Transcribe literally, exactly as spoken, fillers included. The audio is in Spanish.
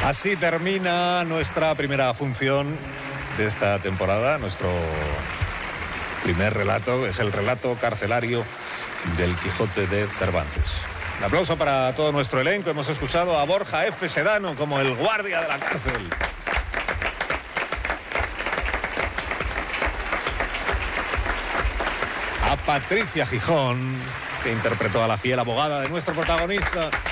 Así termina nuestra primera función de esta temporada. Nuestro primer relato es el relato carcelario del Quijote de Cervantes. Un aplauso para todo nuestro elenco. Hemos escuchado a Borja F. Sedano como el guardia de la cárcel. A Patricia Gijón, que interpretó a la fiel abogada de nuestro protagonista.